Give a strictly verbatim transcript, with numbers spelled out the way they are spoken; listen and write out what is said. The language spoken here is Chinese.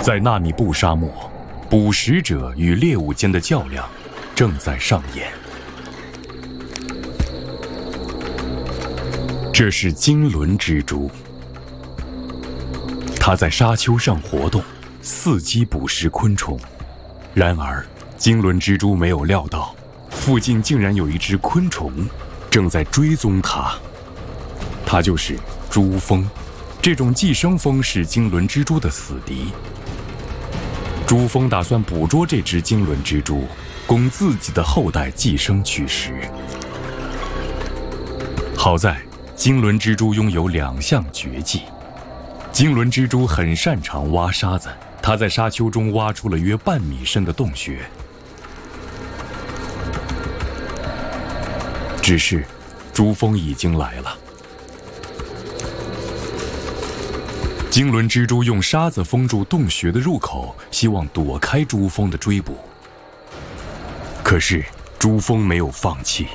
在纳米布沙漠，捕食者与猎物间的较量正在上演。这是鲸轮蜘蛛，它在沙丘上活动，伺机捕食昆虫。然而，鲸轮蜘蛛没有料到，附近竟然有一只昆虫正在追踪它。它就是蛛蜂。这种寄生蜂是鲸轮蜘蛛的死敌。蛛蜂打算捕捉这只鲸轮蜘蛛，供自己的后代寄生取食。好在鲸轮蜘蛛拥有两项绝技。鲸轮蜘蛛很擅长挖沙子，它在沙丘中挖出了约半米深的洞穴。只是，蛛蜂已经来了。鲸轮蜘蛛用沙子封住洞穴的入口，希望躲开蛛蜂的追捕。可是，蛛蜂没有放弃。